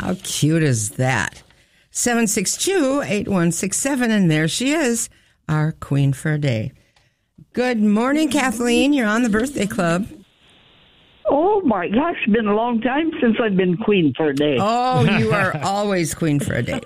How cute is that? 762-8167, and there she is, our queen for a day. Good morning, Kathleen. You're on the birthday club. Oh, my gosh. It's been a long time since I've been queen for a day. Oh, you are always queen for a day.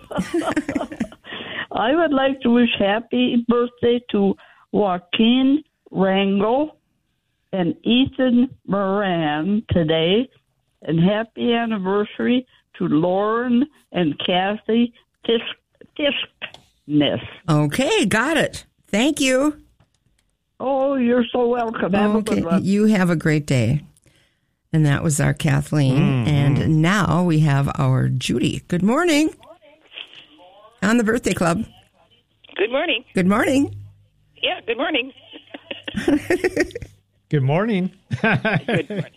I would like to wish happy birthday to Joaquin Rango and Ethan Moran today, and happy anniversary to Lauren and Kathy Fiskness. Okay, got it. Thank you. Oh, you're so welcome. Have a good one. You have a great day. And that was our Kathleen. Mm-hmm. And now we have our Judy. Good morning. On the birthday club. Good morning. Good morning. Yeah, good morning. Good morning. Good morning.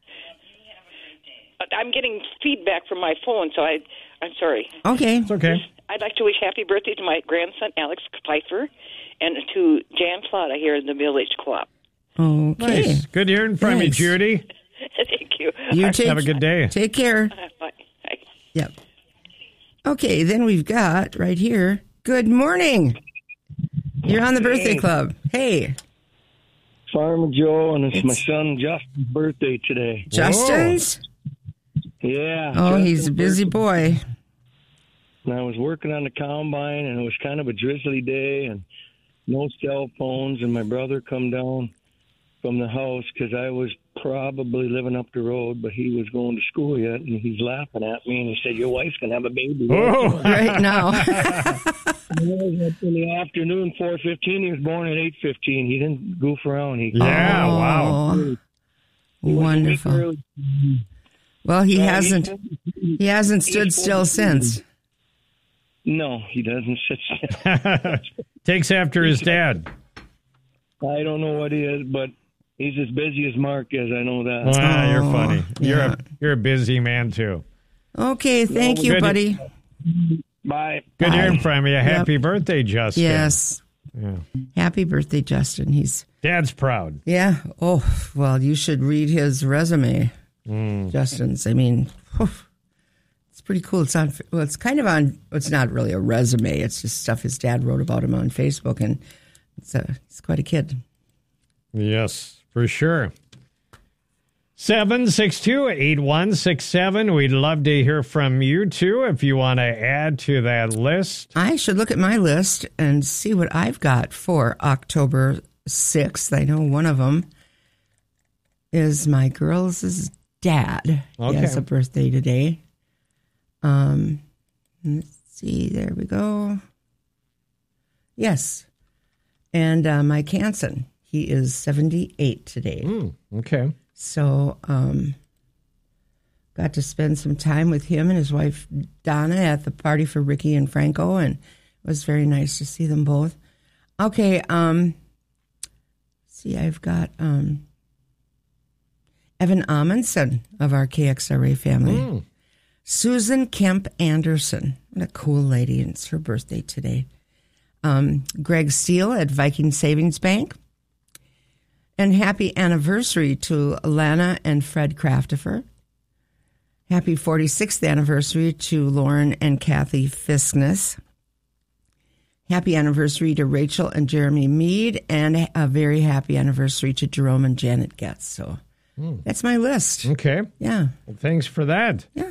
I'm getting feedback from my phone, so I'm sorry. Okay. It's okay. I'd like to wish happy birthday to my grandson, Alex Pfeiffer, and to Jan Plata here in the Village Co-op. Okay. Nice. Good hearing from you, Judy. Thank you. Have a good day. Take care. Bye. Yep. Okay, then we've got right here. Good morning. You're on the birthday club. Hey. Farmer Joe, and it's my son Justin's birthday today. Justin's? Yeah. Oh, he's a busy boy. And I was working on the combine, and it was kind of a drizzly day, and no cell phones, and my brother come down from the house because I was probably living up the road, but he was going to school yet, and he's laughing at me, and he said, "Your wife's going to have a baby." Right now. In the afternoon, 4:15. He was born at 8:15. He didn't goof around. Wow. Wonderful. Well, he hasn't stood still since. No, he doesn't sit still. Takes after his dad. I don't know what he is, but he's as busy as Mark is. I know that. You're funny. Yeah. You're a busy man too. Okay, thank you, buddy. Bye. Good hearing from you. Happy birthday, Justin. Yes. Yeah. Happy birthday, Justin. Dad's proud. Yeah. Oh, well, you should read his resume, Justin's. I mean, it's pretty cool. It's not really a resume. It's just stuff his dad wrote about him on Facebook, and he's quite a kid. Yes, for sure. 762-8167. We'd love to hear from you, too, if you want to add to that list. I should look at my list and see what I've got for October 6th. I know one of them is my girls' dad. Okay. He has a birthday today. Let's see. There we go. Yes. And Mike Hansen. He is 78 today. Okay. So, got to spend some time with him and his wife, Donna, at the party for Ricky and Franco, and it was very nice to see them both. Okay, see, I've got Evan Amundsen of our KXRA family. Susan Kemp Anderson. What a cool lady, and it's her birthday today. Greg Steele at Viking Savings Bank. And happy anniversary to Lana and Fred Craftifer. Happy 46th anniversary to Lauren and Kathy Fiskness. Happy anniversary to Rachel and Jeremy Mead. And a very happy anniversary to Jerome and Janet Getz. So that's my list. Okay. Yeah. Well, thanks for that. Yeah.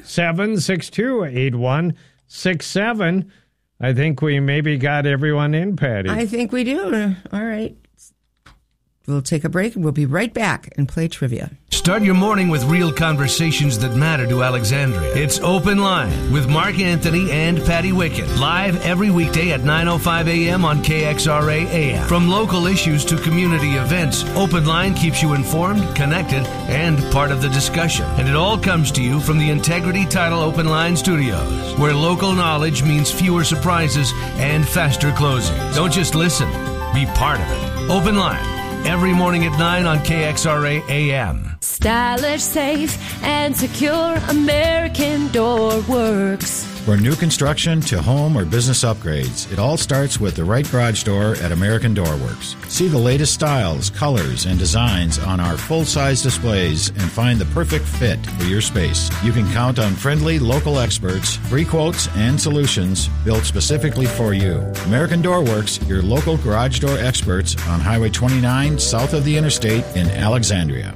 762-8167. I think we maybe got everyone in, Patty. I think we do. All right. We'll take a break and we'll be right back and play trivia. Start your morning with real conversations that matter to Alexandria. It's Open Line with Mark Anthony and Patty Wickett. Live every weekday at 9:05 a.m. on KXRA AM. From local issues to community events, Open Line keeps you informed, connected, and part of the discussion. And it all comes to you from the Integrity Title Open Line Studios, where local knowledge means fewer surprises and faster closings. Don't just listen, be part of it. Open Line. Every morning at 9 on KXRA AM. Stylish, safe, and secure American Door Works. For new construction to home or business upgrades, it all starts with the right garage door at American Door Works. See the latest styles, colors, and designs on our full-size displays and find the perfect fit for your space. You can count on friendly local experts, free quotes, and solutions built specifically for you. American Door Works, your local garage door experts on Highway 29 south of the interstate in Alexandria.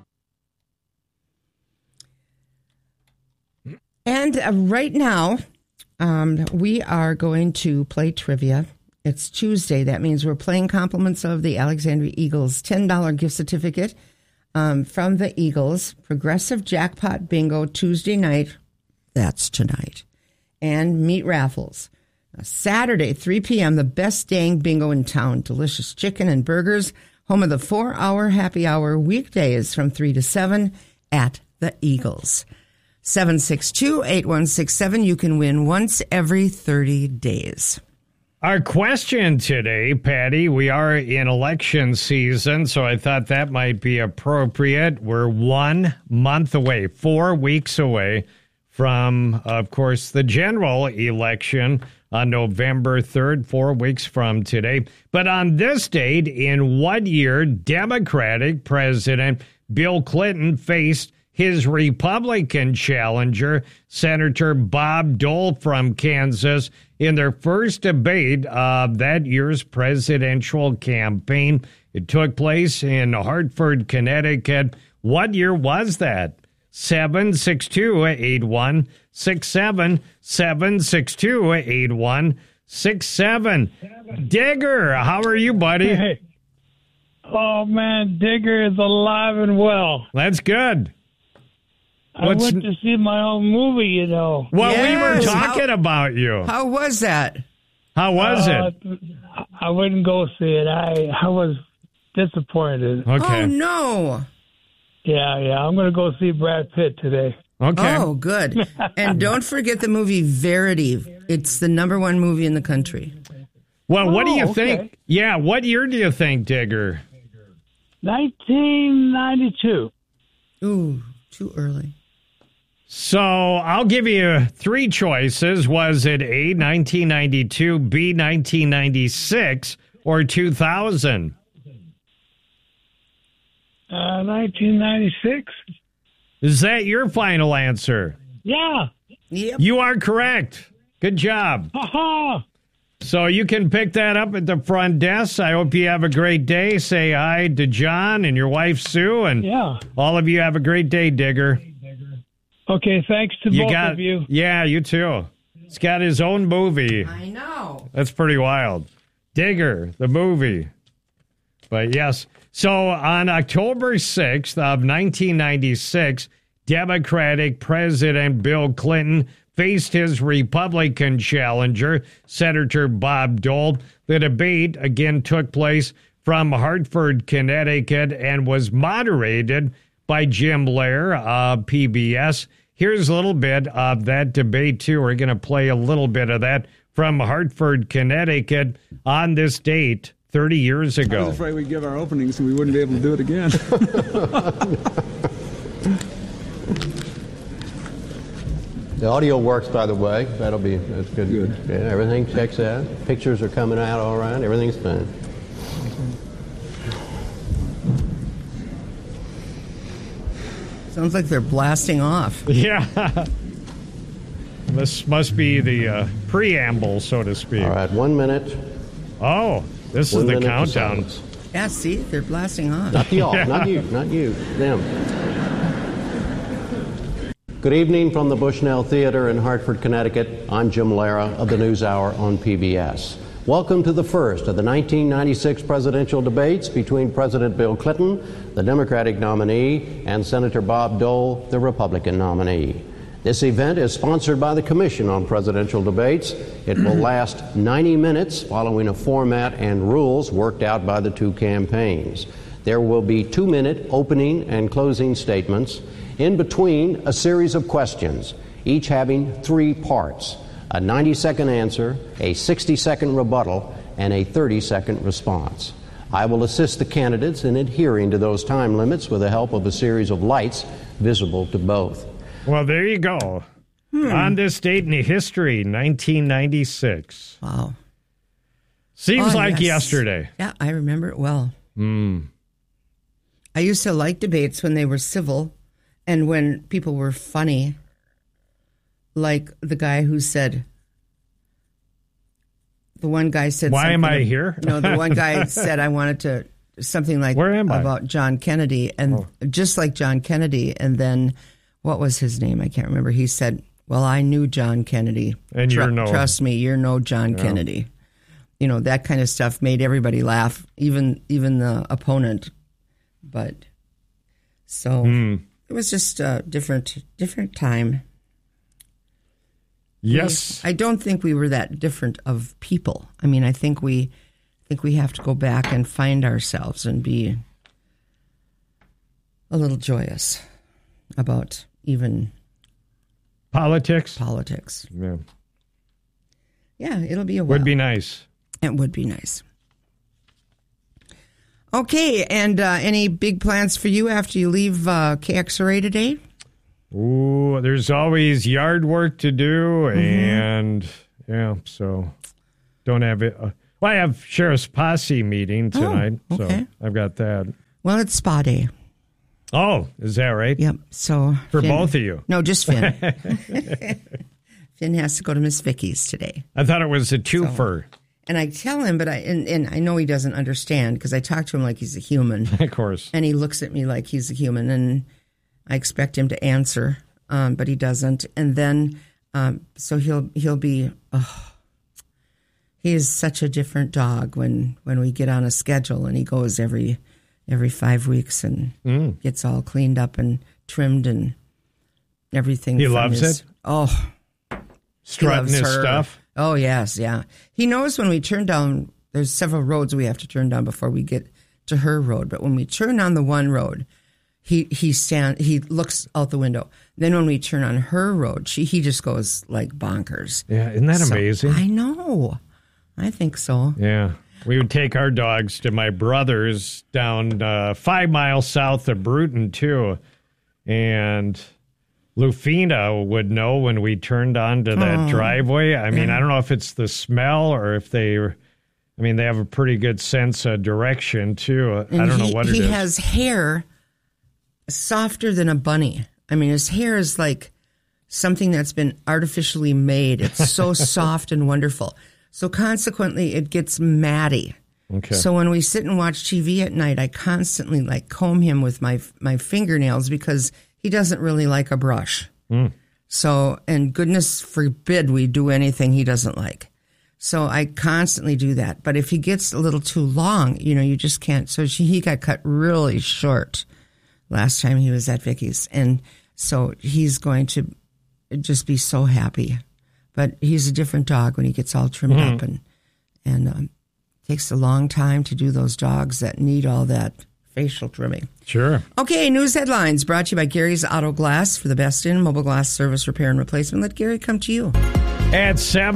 And right now, we are going to play trivia. It's Tuesday. That means we're playing compliments of the Alexandria Eagles. $10 gift certificate from the Eagles. Progressive Jackpot Bingo Tuesday night. That's tonight. And meat raffles. Saturday, 3 p.m., the best dang bingo in town. Delicious chicken and burgers. Home of the 4-hour happy hour. Weekdays from 3 to 7 at the Eagles. 762-8167. You can win once every 30 days. Our question today, Patty, we are in election season, so I thought that might be appropriate. We're 1 month away, 4 weeks away from, of course, the general election on November 3rd, 4 weeks from today. But on this date, in what year, Democratic President Bill Clinton faced his Republican challenger, Senator Bob Dole from Kansas, in their first debate of that year's presidential campaign. It took place in Hartford, Connecticut. What year was that? 762-8167, 762-8167. Digger, how are you, buddy? Hey. Oh, man, Digger is alive and well. That's good. I went to see my own movie, you know. Well, we were talking about you. How was that? How was it? I wouldn't go see it. I was disappointed. Okay. Oh, no. Yeah. I'm going to go see Brad Pitt today. Okay. Oh, good. And don't forget the movie Verity. It's the #1 movie in the country. Well, what do you think? Okay. Yeah, what year do you think, Digger? 1992. Ooh, too early. So I'll give you 3 choices. Was it A, 1992, B, 1996, or 2000? 1996. Is that your final answer? Yeah. Yep. You are correct. Good job. Ha-ha. So you can pick that up at the front desk. I hope you have a great day. Say hi to John and your wife, Sue, and all of you have a great day, Digger. Okay, thanks to both of you. Yeah, you too. He's got his own movie. I know. That's pretty wild. Digger, the movie. But yes, so on October 6th of 1996, Democratic President Bill Clinton faced his Republican challenger, Senator Bob Dole. The debate again took place from Hartford, Connecticut, and was moderated by Jim Lehrer of PBS. Here's a little bit of that debate, too. We're going to play a little bit of that from Hartford, Connecticut on this date 30 years ago. I was afraid we'd give our openings and we wouldn't be able to do it again. The audio works, by the way. That's good. Yeah, everything checks out. Pictures are coming out all right. Everything's fine. Sounds like they're blasting off. Yeah. This must be the preamble, so to speak. All right, 1 minute. Oh, this is the countdown. Yeah, see, they're blasting off. Not y'all, not you, them. Good evening from the Bushnell Theater in Hartford, Connecticut. I'm Jim Lehrer of the NewsHour on PBS. Welcome to the first of the 1996 presidential debates between President Bill Clinton, the Democratic nominee, and Senator Bob Dole, the Republican nominee. This event is sponsored by the Commission on Presidential Debates. It will last 90 minutes following a format and rules worked out by the two campaigns. There will be 2-minute opening and closing statements. In between, a series of questions, each having 3 parts. A 90-second answer, a 60-second rebuttal, and a 30-second response. I will assist the candidates in adhering to those time limits with the help of a series of lights visible to both. Well, there you go. On this date in history, 1996. Wow. Seems like yes. yesterday. Yeah, I remember it well. I used to like debates when they were civil and when people were funny. Like the guy who said, the one guy said, "Why am I here?" No, the one guy said, I wanted to, something like, "Where am I?" About John Kennedy. And just like John Kennedy. And then, what was his name? I can't remember. He said, well, I knew John Kennedy. And trust me, you're no John Kennedy. You know, that kind of stuff made everybody laugh, even the opponent. But so it was just a different time. Yes. I don't think we were that different of people. I mean, I think we have to go back and find ourselves and be a little joyous about even politics. Yeah. Yeah, it'll be a while. Would be nice. It would be nice. Okay, and any big plans for you after you leave KXRA today? Ooh, there's always yard work to do, and so don't have it. Well, I have Sheriff's Posse meeting tonight, so I've got that. Well, it's spa day. Oh, is that right? Yep. So for Finn, both of you? No, just Finn. Finn has to go to Miss Vicky's today. I thought it was a twofer. And I tell him, but I know he doesn't understand because I talk to him like he's a human. Of course. And he looks at me like he's a human, and I expect him to answer, but he doesn't. And then, so he'll be. He is such a different dog when we get on a schedule, and he goes every 5 weeks and gets all cleaned up and trimmed and everything. He loves it. Oh, strutting his stuff. Oh yes, yeah. He knows when we turn down. There's several roads we have to turn down before we get to her road. But when we turn on the one road, he looks out the window. Then when we turn on her road, he just goes like bonkers. Yeah, isn't that amazing? I know. I think so. Yeah. We would take our dogs to my brother's down 5 miles south of Bruton, too. And Lufina would know when we turned onto that driveway. I mean, I don't know if it's the smell or if they have a pretty good sense of direction, too. And I don't know what it is. He has hair softer than a bunny. I mean, his hair is like something that's been artificially made. It's so soft and wonderful. So consequently, it gets matty. Okay. So when we sit and watch TV at night, I constantly like comb him with my fingernails because he doesn't really like a brush. So, and goodness forbid we do anything he doesn't like. So I constantly do that. But if he gets a little too long, you just can't. So he got cut really short last time he was at Vicky's. And so he's going to just be so happy. But he's a different dog when he gets all trimmed up and takes a long time to do those dogs that need all that facial trimming. Sure. Okay, news headlines brought to you by Gary's Auto Glass for the best in mobile glass service, repair, and replacement. Let Gary come to you. At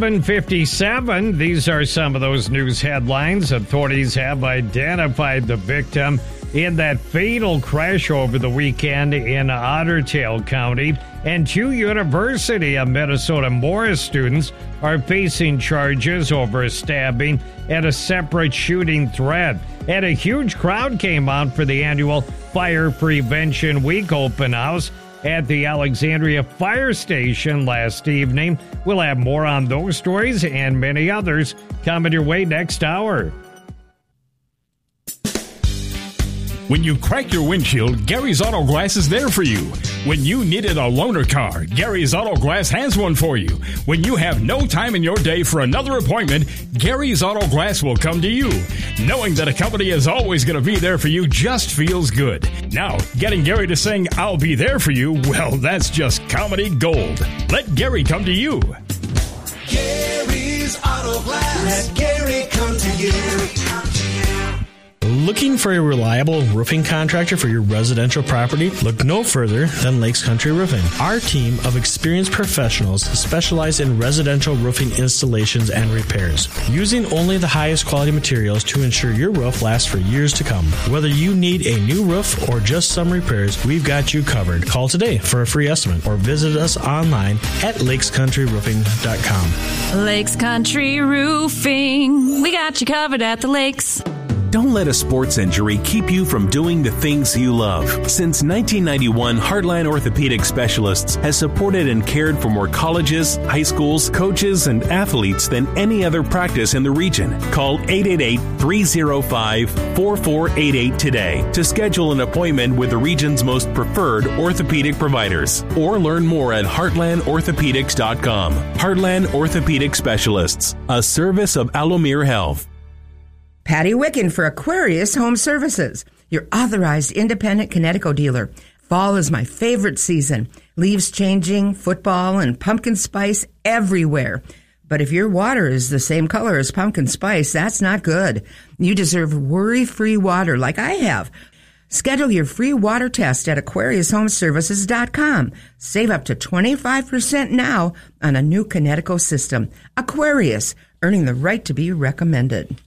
7:57, these are some of those news headlines. Authorities have identified the victim in that fatal crash over the weekend in Otter Tail County. And 2 University of Minnesota Morris students are facing charges over a stabbing and a separate shooting threat. And a huge crowd came out for the annual Fire Prevention Week open house at the Alexandria Fire Station last evening. We'll have more on those stories and many others coming your way next hour. When you crack your windshield, Gary's Auto Glass is there for you. When you needed a loaner car, Gary's Auto Glass has one for you. When you have no time in your day for another appointment, Gary's Auto Glass will come to you. Knowing that a company is always going to be there for you just feels good. Now, getting Gary to sing, "I'll be there for you," well, that's just comedy gold. Let Gary come to you. Gary's Auto Glass. Let Gary come to you. looking for a reliable roofing contractor for your residential property? Look no further than Lakes Country Roofing. Our team of experienced professionals specialize in residential roofing installations and repairs, using only the highest quality materials to ensure your roof lasts for years to come. Whether you need a new roof or just some repairs, we've got you covered. Call today for a free estimate or visit us online at lakescountryroofing.com. Lakes Country Roofing. We got you covered at the lakes. Don't let a sports injury keep you from doing the things you love. Since 1991, Heartland Orthopedic Specialists has supported and cared for more colleges, high schools, coaches, and athletes than any other practice in the region. Call 888-305-4488 today to schedule an appointment with the region's most preferred orthopedic providers. Or learn more at heartlandorthopedics.com. Heartland Orthopedic Specialists, a service of Alomere Health. Patty Wicken for Aquarius Home Services, your authorized independent Connecticut dealer. Fall is my favorite season. Leaves changing, football, and pumpkin spice everywhere. But if your water is the same color as pumpkin spice, that's not good. You deserve worry-free water like I have. Schedule your free water test at AquariusHomeservices.com. Save up to 25% now on a new Connecticut system. Aquarius, earning the right to be recommended.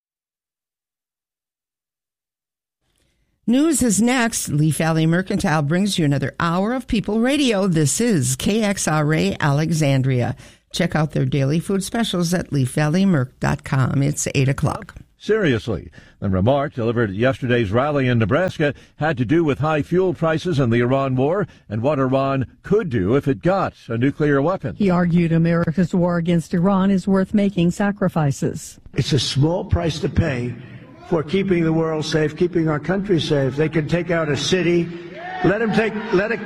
News is next. Leaf Valley Mercantile brings you another hour of People Radio. This is KXRA Alexandria. Check out their daily food specials at leafvalleymerc.com. It's 8 o'clock. Seriously, the remark delivered at yesterday's rally in Nebraska had to do with high fuel prices and the Iran war and what Iran could do if it got a nuclear weapon. He argued America's war against Iran is worth making sacrifices. It's a small price to pay for keeping the world safe, keeping our country safe. They can take out a city. Let them take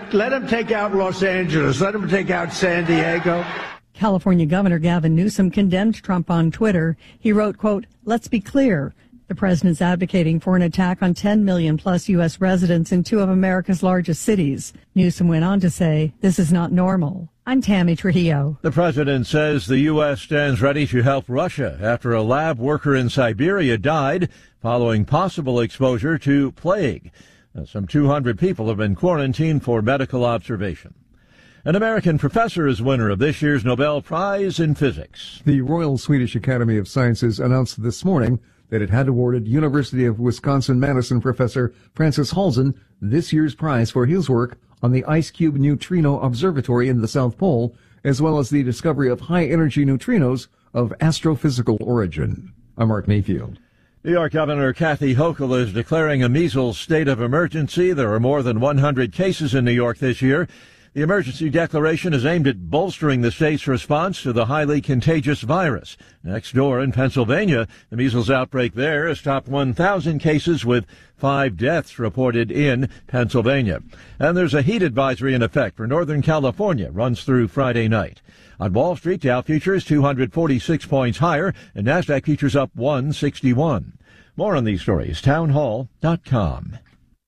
out Los Angeles. Let them take out San Diego. California Governor Gavin Newsom condemned Trump on Twitter. He wrote, quote, "Let's be clear. The president's advocating for an attack on 10 million plus U.S. residents in two of America's largest cities." Newsom went on to say, "This is not normal." I'm Tammy Trujillo. The president says the U.S. stands ready to help Russia after a lab worker in Siberia died following possible exposure to plague. Some 200 people have been quarantined for medical observation. An American professor is winner of this year's Nobel Prize in Physics. The Royal Swedish Academy of Sciences announced this morning that it had awarded University of Wisconsin-Madison professor Francis Halzen this year's prize for his work on the IceCube Neutrino Observatory in the South Pole, as well as the discovery of high-energy neutrinos of astrophysical origin. I'm Mark Mayfield. New York Governor Kathy Hochul is declaring a measles state of emergency. There are more than 100 cases in New York this year. The emergency declaration is aimed at bolstering the state's response to the highly contagious virus. Next door in Pennsylvania, the measles outbreak there has topped 1,000 cases with 5 deaths reported in Pennsylvania. And there's a heat advisory in effect for Northern California, runs through Friday night. On Wall Street, Dow futures 246 points higher, and NASDAQ futures up 161. More on these stories, townhall.com.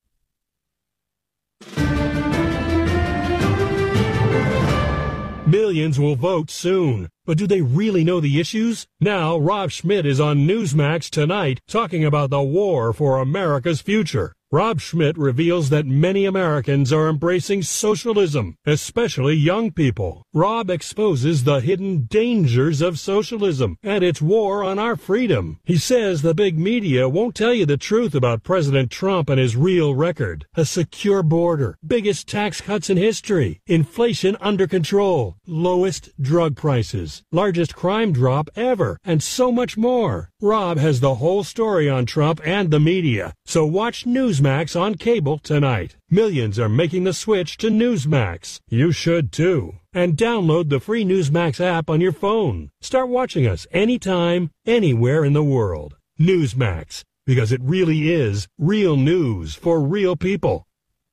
Millions will vote soon, but do they really know the issues? Now, Rob Schmidt is on Newsmax tonight talking about the war for America's future. Rob Schmidt reveals that many Americans are embracing socialism, especially young people. Rob exposes the hidden dangers of socialism and its war on our freedom. He says the big media won't tell you the truth about President Trump and his real record. A secure border, biggest tax cuts in history, inflation under control, lowest drug prices, largest crime drop ever, and so much more. Rob has the whole story on Trump and the media, so watch Newsmax on cable tonight. Millions are making the switch to Newsmax. You should too. And download the free Newsmax app on your phone. Start watching us anytime, anywhere in the world. Newsmax, because it really is real news for real people.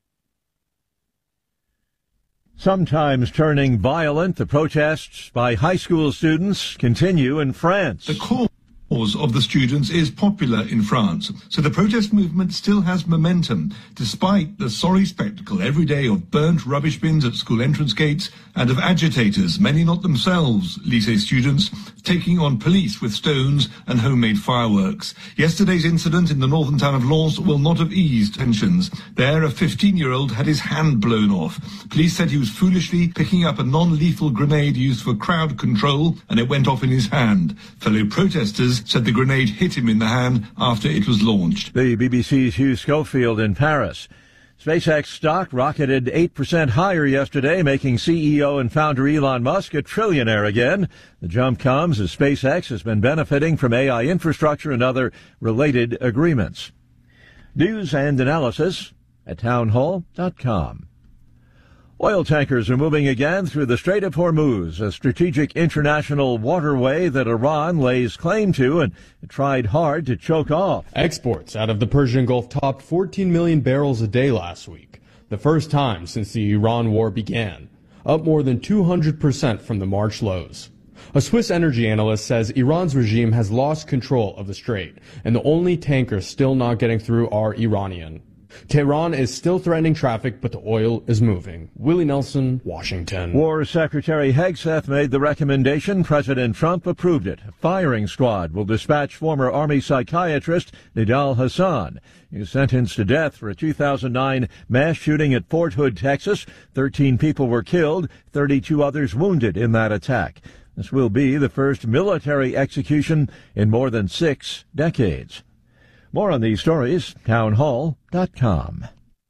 Sometimes turning violent, the protests by high school students continue in France. The cold cause of the students is popular in France, so the protest movement still has momentum, despite the sorry spectacle every day of burnt rubbish bins at school entrance gates and of agitators, many not themselves lycée students, taking on police with stones and homemade fireworks. Yesterday's incident in the northern town of Lens will not have eased tensions. There, a 15-year-old had his hand blown off. Police said he was foolishly picking up a non-lethal grenade used for crowd control, and it went off in his hand. Fellow protesters said the grenade hit him in the hand after it was launched. The BBC's Hugh Schofield in Paris. SpaceX stock rocketed 8% higher yesterday, making CEO and founder Elon Musk a trillionaire again. The jump comes as SpaceX has been benefiting from AI infrastructure and other related agreements. News and analysis at townhall.com. Oil tankers are moving again through the Strait of Hormuz, a strategic international waterway that Iran lays claim to and tried hard to choke off. Exports out of the Persian Gulf topped 14 million barrels a day last week, the first time since the Iran war began, up more than 200% from the March lows. A Swiss energy analyst says Iran's regime has lost control of the strait, and the only tankers still not getting through are Iranian. Tehran is still threatening traffic, but the oil is moving. Willie Nelson, Washington. War Secretary Hegseth made the recommendation. President Trump approved it. A firing squad will dispatch former Army psychiatrist Nidal Hassan. He was sentenced to death for a 2009 mass shooting at Fort Hood, Texas. 13 people were killed, 32 others wounded in that attack. This will be the first military execution in more than 6 decades. More on these stories, townhall.com.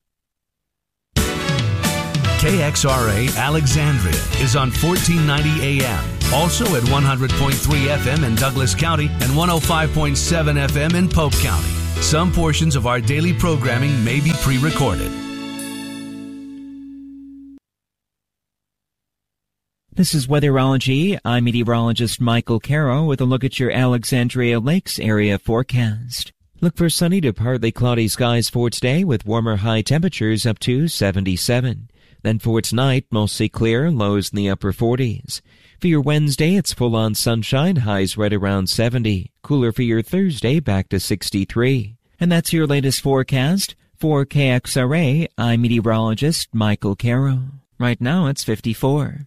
KXRA Alexandria is on 1490 AM, also at 100.3 FM in Douglas County and 105.7 FM in Polk County. Some portions of our daily programming may be pre-recorded. This is Weatherology. I'm meteorologist Michael Caro with a look at your Alexandria Lakes area forecast. Look for sunny to partly cloudy skies for today with warmer high temperatures up to 77. Then for tonight, mostly clear, lows in the upper 40s. For your Wednesday, it's full-on sunshine, highs right around 70. Cooler for your Thursday, back to 63. And that's your latest forecast. For KXRA, I'm meteorologist Michael Caro. Right now, it's 54.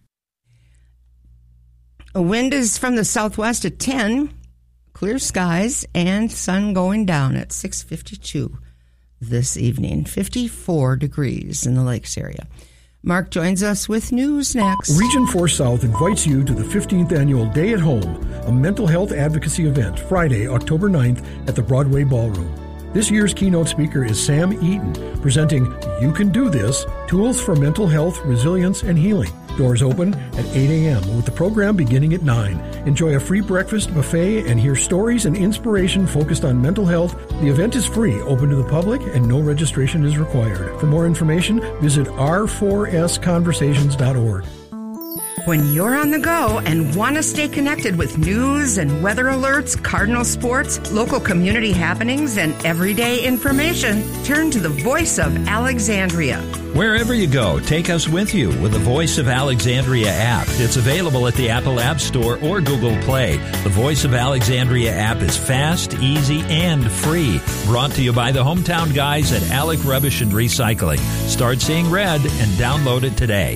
A wind is from the southwest at 10. Clear skies and sun going down at 6:52 this evening. 54 degrees in the lakes area. Mark joins us with news next. Region 4 South invites you to the 15th Annual Day at Home, a mental health advocacy event, Friday, October 9th at the Broadway Ballroom. This year's keynote speaker is Sam Eaton, presenting You Can Do This, Tools for Mental Health, Resilience, and Healing. Doors open at 8 a.m. with the program beginning at 9. Enjoy a free breakfast buffet and hear stories and inspiration focused on mental health. The event is free, open to the public, and no registration is required. For more information, visit r4sconversations.org. When you're on the go and want to stay connected with news and weather alerts, Cardinal sports, local community happenings, and everyday information, turn to the Voice of Alexandria. Wherever you go, take us with you with the Voice of Alexandria app. It's available at the Apple App Store or Google Play. The Voice of Alexandria app is fast, easy, and free. Brought to you by the hometown guys at Alec Rubbish and Recycling. Start seeing red and download it today.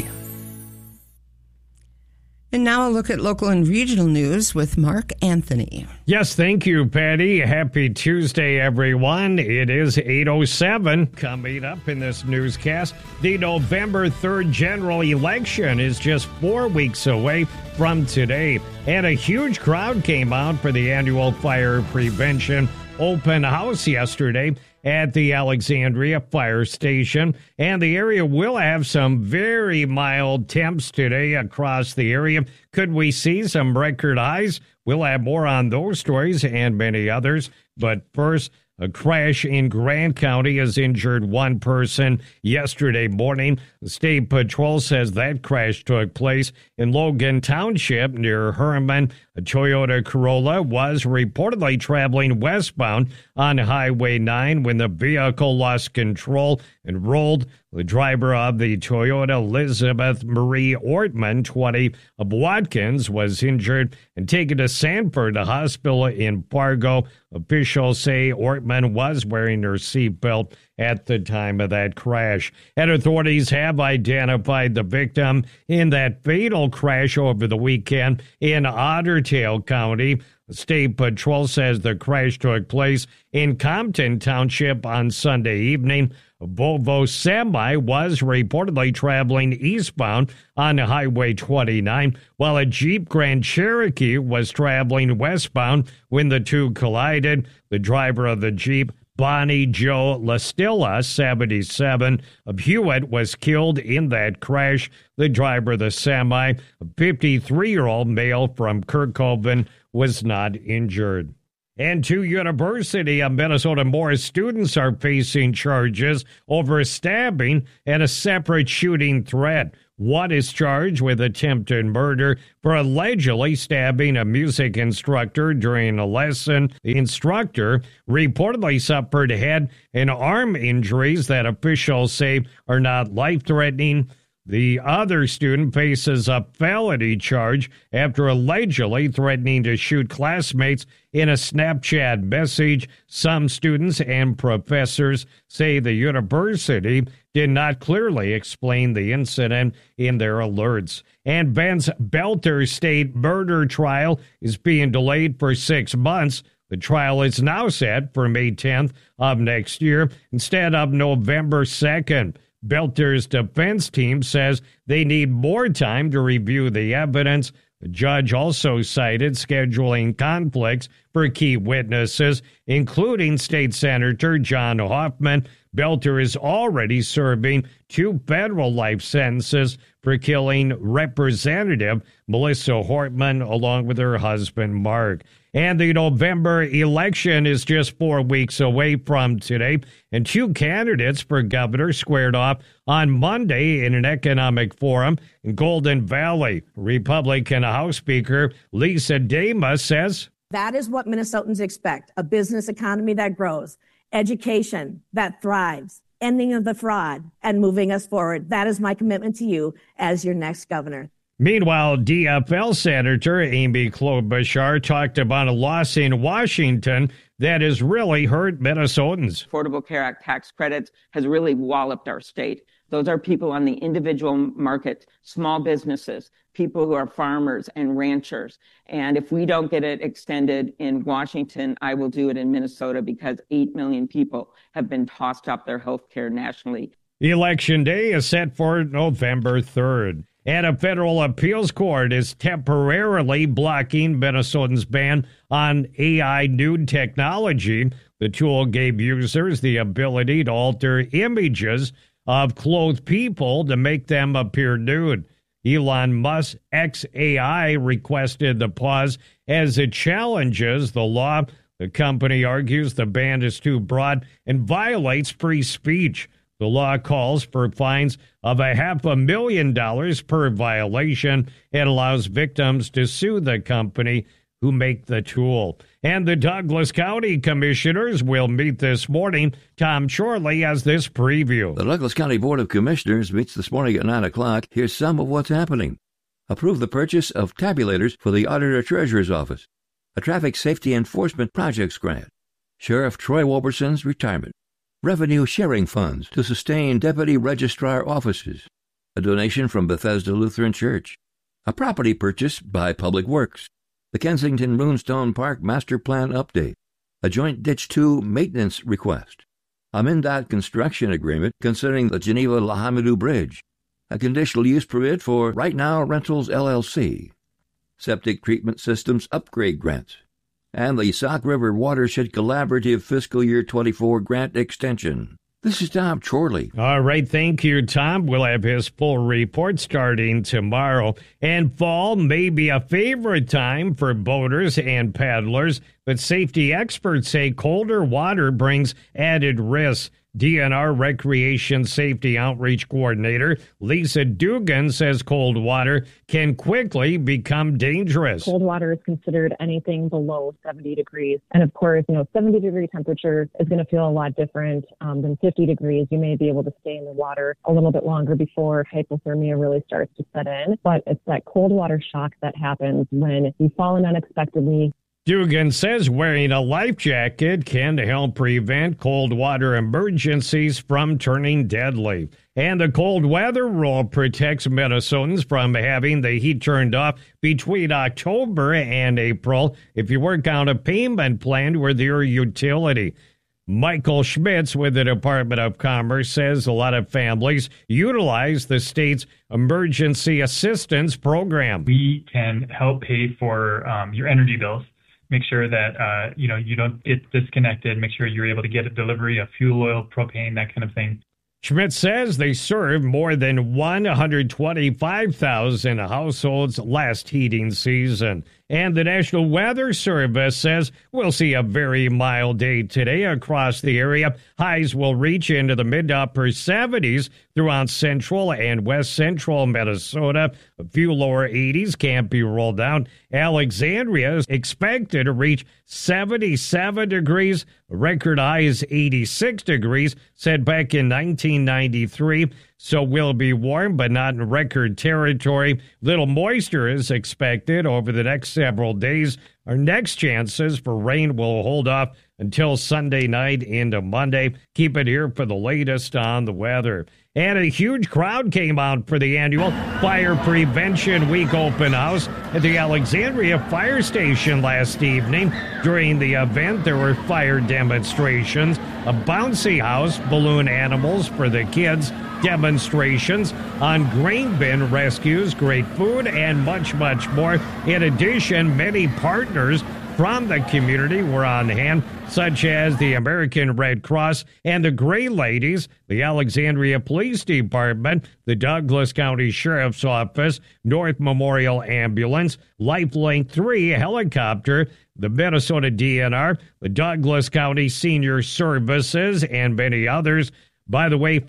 And now a look at local and regional news with Mark Anthony. Yes, thank you, Patty. Happy Tuesday, everyone. It is 8:07. Coming up in this newscast, the November 3rd general election is just 4 weeks away from today. And a huge crowd came out for the annual fire prevention open house yesterday at the Alexandria Fire Station, and the area will have some very mild temps today across the area. Could we see some record highs? We'll have more on those stories and many others. But first, a crash in Grant County has injured one person yesterday morning. The State Patrol says that crash took place in Logan Township near Herman. A Toyota Corolla was reportedly traveling westbound on Highway 9 when the vehicle lost control and rolled. The driver of the Toyota, Elizabeth Marie Ortman, 20, of Watkins, was injured and taken to Sanford Hospital in Fargo. Officials say Ortman was wearing her seatbelt at the time of that crash. And authorities have identified the victim in that fatal crash over the weekend in Otter Tail County. State Patrol says the crash took place in Compton Township on Sunday evening. A Volvo semi was reportedly traveling eastbound on Highway 29, while a Jeep Grand Cherokee was traveling westbound when the two collided. The driver of the Jeep, Bonnie Joe Lastilla, 77, of Hewitt, was killed in that crash. The driver of the semi, a 53-year-old male from Kirkhoven, was not injured. And two University of Minnesota Morris students are facing charges over stabbing and a separate shooting threat. One is charged with attempted murder for allegedly stabbing a music instructor during a lesson. The instructor reportedly suffered head and arm injuries that officials say are not life-threatening. The other student faces a felony charge after allegedly threatening to shoot classmates in a Snapchat message. Some students and professors say the university did not clearly explain the incident in their alerts. And Vince Belter's state murder trial is being delayed for 6 months. The trial is now set for May 10th of next year instead of November 2nd. Belter's defense team says they need more time to review the evidence. The judge also cited scheduling conflicts for key witnesses, including State Senator John Hoffman. Belter is already serving 2 federal life sentences for killing Representative Melissa Hortman along with her husband, Mark. And the November election is just 4 weeks away from today, and 2 candidates for governor squared off on Monday in an economic forum in Golden Valley. Republican House Speaker Lisa Dama says, "That is what Minnesotans expect, a business economy that grows, education that thrives, ending of the fraud, and moving us forward. That is my commitment to you as your next governor." Meanwhile, DFL Senator Amy Klobuchar talked about a loss in Washington that has really hurt Minnesotans. Affordable Care Act tax credits has really walloped our state. Those are people on the individual market, small businesses, people who are farmers and ranchers. And if we don't get it extended in Washington, I will do it in Minnesota because 8 million people have been tossed off their health care nationally. Election Day is set for November 3rd. And a federal appeals court is temporarily blocking Minnesotans' ban on AI nude technology. The tool gave users the ability to alter images of clothed people to make them appear nude. Elon Musk's xAI requested the pause as it challenges the law. The company argues the ban is too broad and violates free speech. The law calls for fines of $500,000 per violation and allows victims to sue the company who make the tool. And the Douglas County Commissioners will meet this morning. Tom Chorley has this preview. The Douglas County Board of Commissioners meets this morning at 9 o'clock. Here's some of what's happening. Approve the purchase of tabulators for the Auditor Treasurer's Office. A Traffic Safety Enforcement Projects Grant. Sheriff Troy Wolberson's retirement. Revenue sharing funds to sustain Deputy Registrar offices. A donation from Bethesda Lutheran Church. A property purchase by Public Works. The Kensington Moonstone Park Master Plan update. A Joint Ditch 2 maintenance request. A MnDOT construction agreement concerning the Geneva-La Hamidou Bridge. A conditional use permit for Right Now Rentals LLC. Septic treatment systems upgrade grants. And the Sauk River Watershed Collaborative Fiscal Year 24 grant extension. This is Tom Chorley. All right, thank you, Tom. We'll have his full report starting tomorrow. And fall may be a favorite time for boaters and paddlers. but safety experts say colder water brings added risks. DNR Recreation Safety Outreach Coordinator Lisa Dugan says cold water can quickly become dangerous. Cold water is considered anything below 70 degrees. And of course, 70-degree temperature is going to feel a lot different than 50 degrees. You may be able to stay in the water a little bit longer before hypothermia really starts to set in. But it's that cold water shock that happens when you fall in unexpectedly. Dugan says wearing a life jacket can help prevent cold water emergencies from turning deadly. And the cold weather rule protects Minnesotans from having the heat turned off between October and April if you work out a payment plan with your utility. Michael Schmitz with the Department of Commerce says a lot of families utilize the state's emergency assistance program. We can help pay for your energy bills. Make sure that, you don't get disconnected. Make sure you're able to get a delivery of fuel oil, propane, that kind of thing. Schmidt says they served more than 125,000 households last heating season. And the National Weather Service says we'll see a very mild day today across the area. Highs will reach into the mid to upper 70s throughout central and west central Minnesota. A few lower 80s can't be ruled out. Alexandria is expected to reach 77 degrees. Record high is 86 degrees, set back in 1993. So we'll be warm, but not in record territory. Little moisture is expected over the next several days. Our next chances for rain will hold off until Sunday night into Monday. Keep it here for the latest on the weather. And a huge crowd came out for the annual Fire Prevention Week open house at the Alexandria Fire Station last evening. During the event, there were fire demonstrations, a bouncy house, balloon animals for the kids, demonstrations on grain bin rescues, great food, and much, much more. In addition, many partners from the community were on hand, such as the American Red Cross and the Gray Ladies, the Alexandria Police Department, the Douglas County Sheriff's Office, North Memorial Ambulance, Lifelink 3 helicopter, the Minnesota DNR, the Douglas County Senior Services, and many others. By the way,